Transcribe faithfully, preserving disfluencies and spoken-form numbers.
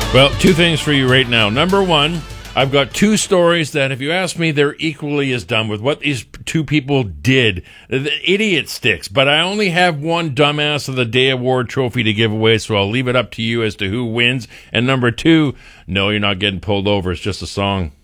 Well, two things for you right now. Number one, I've got two stories that, if you ask me, they're equally as dumb with what these two people did. The idiot sticks, but I only have one Dumbass of the Day award trophy to give away, so I'll leave it up to you as to who wins. And number two, no, you're not getting pulled over. It's just a song.